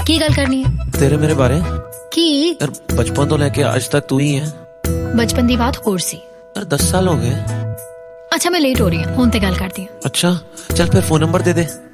की गल करनी है? तेरे मेरे बारे की यार बचपन तो लेके आज तक तू ही है। बचपन की बात होर सी यार 10 साल हो गए। अच्छा मैं लेट हो रही हूँ, हुण ते गल करती हूँ। अच्छा चल फिर फोन नंबर दे दे।